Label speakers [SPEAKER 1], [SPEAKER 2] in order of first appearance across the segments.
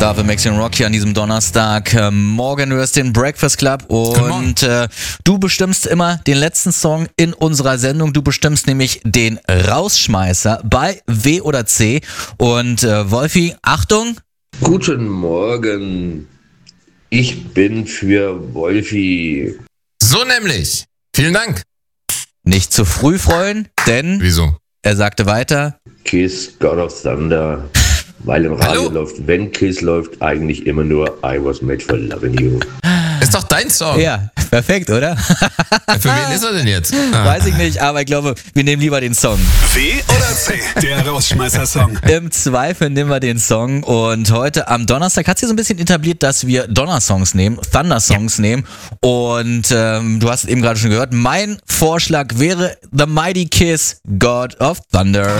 [SPEAKER 1] Dafür Maximum Rock hier an diesem Donnerstag. Morgen hörst den Breakfast Club und du bestimmst immer den letzten Song in unserer Sendung. Du bestimmst nämlich den Rausschmeißer bei W oder C. Und Wolfi, Achtung!
[SPEAKER 2] Guten Morgen. Ich bin für Wolfi.
[SPEAKER 3] So nämlich. Vielen Dank.
[SPEAKER 1] Nicht zu früh freuen, denn...
[SPEAKER 3] Wieso?
[SPEAKER 1] Er sagte weiter...
[SPEAKER 2] Kiss God of Thunder. Weil im Radio läuft, wenn Kiss läuft, eigentlich immer nur I Was Made for Loving You.
[SPEAKER 3] Ist doch dein Song.
[SPEAKER 1] Ja, perfekt, oder?
[SPEAKER 3] Für wen ist er denn jetzt?
[SPEAKER 1] Weiß ich nicht, aber ich glaube, wir nehmen lieber den Song.
[SPEAKER 4] W oder C, der Rausschmeißer-Song.
[SPEAKER 1] Im Zweifel nehmen wir den Song und heute am Donnerstag hat sich so ein bisschen etabliert, dass wir Donner-Songs nehmen, Thunder-Songs nehmen und du hast es eben gerade schon gehört, mein Vorschlag wäre The Mighty Kiss, God of Thunder.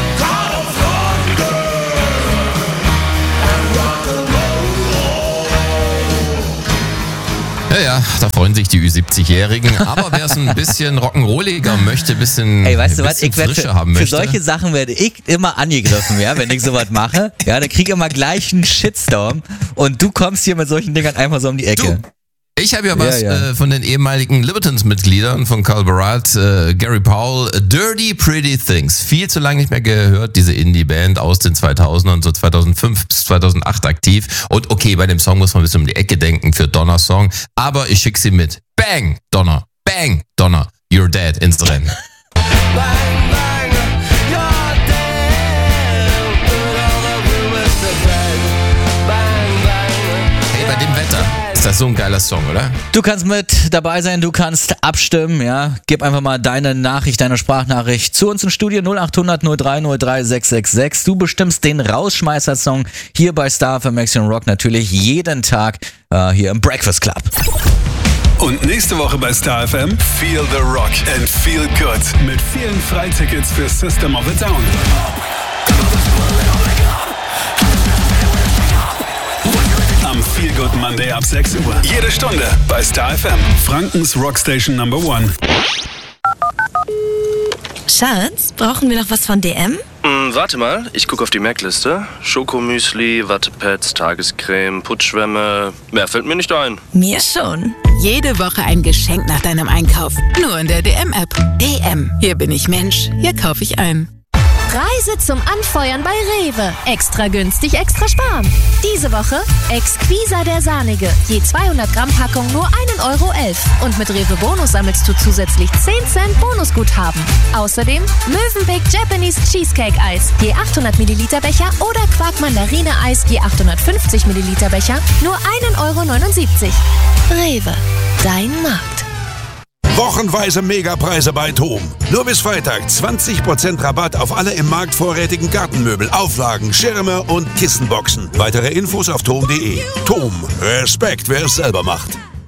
[SPEAKER 3] Ja, da freuen sich die Ü70-Jährigen. Aber wer es ein bisschen rock'n'rolliger möchte, ein bisschen Frische haben möchte.
[SPEAKER 1] Für solche Sachen werde ich immer angegriffen, ja, wenn ich sowas mache. Ja, dann kriege ich immer gleich einen Shitstorm und du kommst hier mit solchen Dingern einfach so um die Ecke.
[SPEAKER 3] Ich habe ja was von den ehemaligen Libertines-Mitgliedern von Carl Barat, Gary Powell, Dirty Pretty Things. Viel zu lange nicht mehr gehört, diese Indie-Band aus den 2000ern, so 2005 bis 2008 aktiv. Und okay, bei dem Song muss man ein bisschen um die Ecke denken für Donner-Song, aber ich schicke sie mit. Bang, Donner, Bang, Donner, you're dead ins Rennen. Hey, bei dem Wetter. Ist das so ein geiler Song, oder?
[SPEAKER 1] Du kannst mit dabei sein, du kannst abstimmen, ja. Gib einfach mal deine Nachricht, deine Sprachnachricht zu uns im Studio 0800 0303 666. Du bestimmst den Rausschmeißer-Song hier bei Star für Maximum Rock natürlich jeden Tag hier im Breakfast Club.
[SPEAKER 4] Und nächste Woche bei Star FM Feel the Rock and Feel Good mit vielen Freitickets für System of a Down. Am Feel Good Monday ab 6 Uhr. Jede Stunde bei Star FM. Frankens Rockstation Number 1.
[SPEAKER 5] Schatz, brauchen wir noch was von DM?
[SPEAKER 6] Warte mal, ich gucke auf die Merkliste. Schokomüsli, Wattepads, Tagescreme, Putzschwämme. Mehr fällt mir nicht ein.
[SPEAKER 5] Mir schon.
[SPEAKER 7] Jede Woche ein Geschenk nach deinem Einkauf. Nur in der DM-App. DM. Hier bin ich Mensch. Hier kaufe ich ein.
[SPEAKER 8] Reise zum Anfeuern bei Rewe. Extra günstig, extra sparen. Diese Woche Exquisa der Sahnige. Je 200 Gramm Packung nur 1,11 € Und mit Rewe Bonus sammelst du zusätzlich 10 Cent Bonusguthaben. Außerdem Mövenpick Japanese Cheesecake Eis. Je 800 Milliliter Becher oder Quark Mandarine Eis. Je 850 Milliliter Becher. Nur 1,79 €. Rewe. Dein Markt.
[SPEAKER 9] Wochenweise Megapreise bei TOM. Nur bis Freitag 20% Rabatt auf alle im Markt vorrätigen Gartenmöbel, Auflagen, Schirme und Kissenboxen. Weitere Infos auf tom.de. TOM. Respekt, wer es selber macht.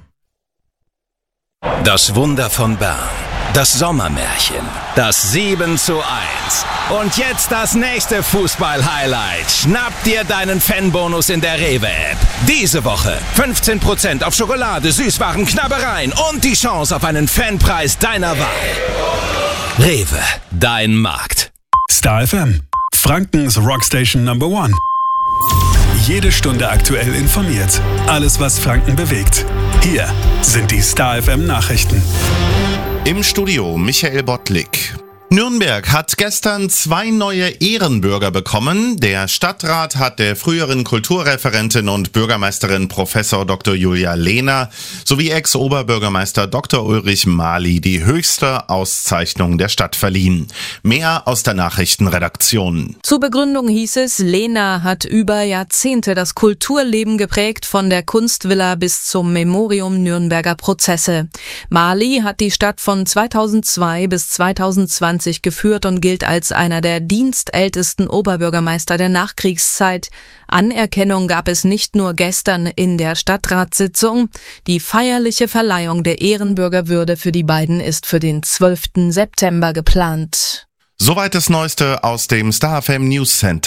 [SPEAKER 10] Das Wunder von Bern. Das Sommermärchen. Das 7:1. Und jetzt das nächste Fußball-Highlight. Schnapp dir deinen Fanbonus in der Rewe-App. Diese Woche 15% auf Schokolade, Süßwaren, Knabbereien und die Chance auf einen Fanpreis deiner Wahl. Rewe, dein Markt.
[SPEAKER 4] Star FM. Frankens Rockstation Number 1. Jede Stunde aktuell informiert. Alles, was Franken bewegt. Hier sind die Star FM Nachrichten.
[SPEAKER 11] Im Studio Michael Bottlik. Nürnberg hat gestern 2 neue Ehrenbürger bekommen. Der Stadtrat hat der früheren Kulturreferentin und Bürgermeisterin Professor Dr. Julia Lehner sowie Ex-Oberbürgermeister Dr. Ulrich Mali die höchste Auszeichnung der Stadt verliehen. Mehr aus der Nachrichtenredaktion.
[SPEAKER 12] Zur Begründung hieß es, Lehner hat über Jahrzehnte das Kulturleben geprägt, von der Kunstvilla bis zum Memorium Nürnberger Prozesse. Mali hat die Stadt von 2002 bis 2020 geführt und gilt als einer der dienstältesten Oberbürgermeister der Nachkriegszeit. Anerkennung gab es nicht nur gestern in der Stadtratssitzung. Die feierliche Verleihung der Ehrenbürgerwürde für die beiden ist für den 12. September geplant.
[SPEAKER 11] Soweit das Neueste aus dem Star FM News Center.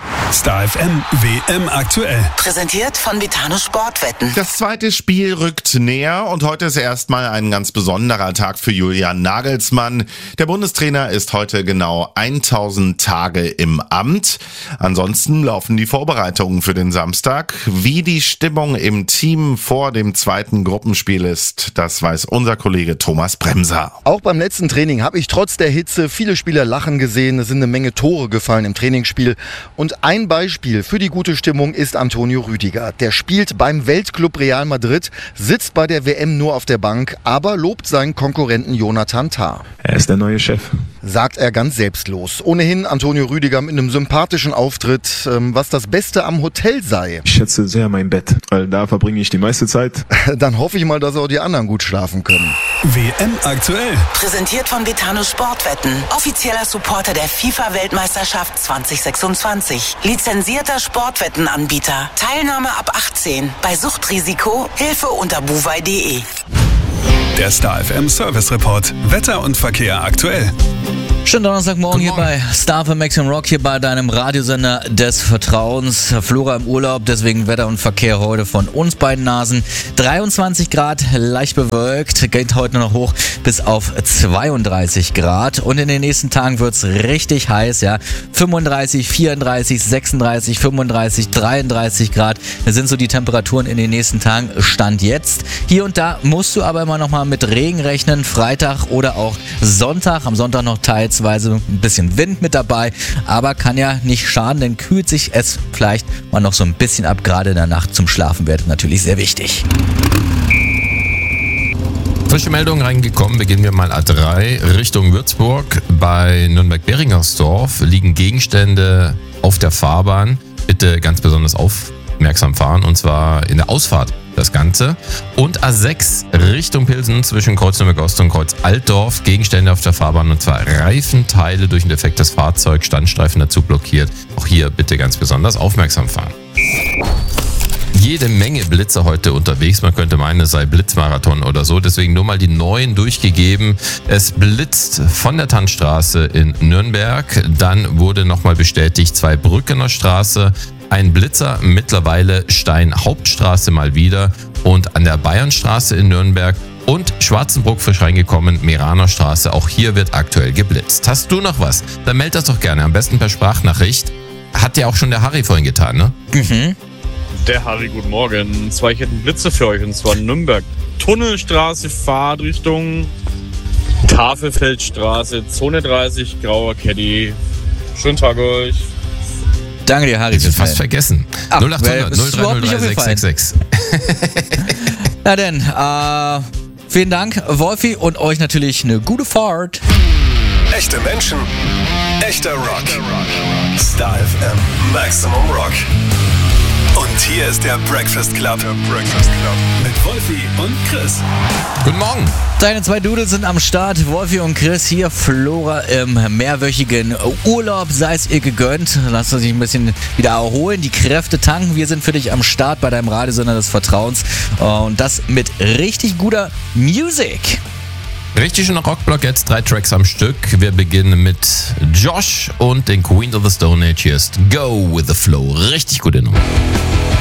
[SPEAKER 4] Star FM WM aktuell.
[SPEAKER 13] Präsentiert von Vitano Sportwetten.
[SPEAKER 11] Das zweite Spiel rückt näher und heute ist erstmal ein ganz besonderer Tag für Julian Nagelsmann. Der Bundestrainer ist heute genau 1000 Tage im Amt. Ansonsten laufen die Vorbereitungen für den Samstag. Wie die Stimmung im Team vor dem zweiten Gruppenspiel ist, das weiß unser Kollege Thomas Bremser.
[SPEAKER 14] Auch beim letzten Training habe ich trotz der Hitze viele Spieler lachen gesehen. Es sind eine Menge Tore gefallen im Trainingsspiel. Und ein Beispiel für die gute Stimmung ist Antonio Rüdiger. Der spielt beim Weltclub Real Madrid, sitzt bei der WM nur auf der Bank, aber lobt seinen Konkurrenten Jonathan Tah.
[SPEAKER 15] Er ist der neue Chef.
[SPEAKER 14] Sagt er ganz selbstlos. Ohnehin Antonio Rüdiger mit einem sympathischen Auftritt, was das Beste am Hotel sei.
[SPEAKER 15] Ich schätze sehr mein Bett, weil da verbringe ich die meiste Zeit.
[SPEAKER 14] Dann hoffe ich mal, dass auch die anderen gut schlafen können.
[SPEAKER 4] WM aktuell.
[SPEAKER 13] Präsentiert von Vitano Sportwetten. Offizieller Supporter der FIFA-Weltmeisterschaft 2026. Lizenzierter Sportwettenanbieter. Teilnahme ab 18. Bei Suchtrisiko Hilfe unter buwei.de.
[SPEAKER 4] Der Star FM Service Report. Wetter und Verkehr aktuell.
[SPEAKER 1] Schönen Donnerstagmorgen hier bei Star FM Maximum Rock, hier bei deinem Radiosender des Vertrauens. Flora im Urlaub, deswegen Wetter und Verkehr heute von uns beiden Nasen. 23 Grad, leicht bewölkt, geht heute noch hoch bis auf 32 Grad. Und in den nächsten Tagen wird's richtig heiß, ja. 35, 34, 36, 35, 33 Grad. Das sind so die Temperaturen in den nächsten Tagen, Stand jetzt. Hier und da musst du aber immer noch mal mit Regen rechnen, Freitag oder auch Sonntag. Am Sonntag noch teilweise ein bisschen Wind mit dabei, aber kann ja nicht schaden, denn kühlt sich es vielleicht mal noch so ein bisschen ab. Gerade in der Nacht zum Schlafen wäre natürlich sehr wichtig.
[SPEAKER 3] Frische Meldung reingekommen, beginnen wir mal A3 Richtung Würzburg. Bei Nürnberg-Beringersdorf liegen Gegenstände auf der Fahrbahn. Bitte ganz besonders aufmerksam fahren, und zwar in der Ausfahrt das Ganze. Und A6 Richtung Pilsen zwischen Kreuz Nürnberg-Ost und Kreuz Altdorf. Gegenstände auf der Fahrbahn, und zwar Reifenteile durch ein defektes Fahrzeug, Standstreifen dazu blockiert. Auch hier bitte ganz besonders aufmerksam fahren. Jede Menge Blitze heute unterwegs. Man könnte meinen, es sei Blitzmarathon oder so. Deswegen nur mal die neuen durchgegeben. Es blitzt von der Tannstraße in Nürnberg. Dann wurde nochmal bestätigt Zweibrückener Straße. Ein Blitzer, mittlerweile Stein-Hauptstraße mal wieder. Und an der Bayernstraße in Nürnberg und Schwarzenbruck frisch reingekommen, Meraner Straße. Auch hier wird aktuell geblitzt. Hast du noch was? Dann meld das doch gerne. Am besten per Sprachnachricht. Hat ja auch schon der Harry vorhin getan, ne?
[SPEAKER 16] Mhm. Der Harry, guten Morgen. Ich hätte Blitze für euch, und zwar Nürnberg. Tunnelstraße, Fahrtrichtung Tafelfeldstraße, Zone 30, grauer Caddy. Schönen Tag euch.
[SPEAKER 1] Danke dir, Harry.
[SPEAKER 3] Ich hab fast vergessen. 0800 0303 666.
[SPEAKER 1] Na denn, vielen Dank, Wolfi, und euch natürlich eine gute Fahrt.
[SPEAKER 4] Echte Menschen, echter Rock. Star FM Maximum Rock. Und hier ist der Breakfast Club. Mit Wolfi und Chris.
[SPEAKER 3] Guten Morgen.
[SPEAKER 1] Deine zwei Dudels sind am Start. Wolfi und Chris hier. Flora im mehrwöchigen Urlaub. Sei es ihr gegönnt. Lass uns dich ein bisschen wieder erholen. Die Kräfte tanken. Wir sind für dich am Start bei deinem Radiosender des Vertrauens. Und das mit richtig guter Musik.
[SPEAKER 3] Richtig schöner Rockblock, jetzt 3 Tracks am Stück. Wir beginnen mit Josh und den Queen of the Stone Age. Hier ist Go with the Flow. Richtig gute Nummer.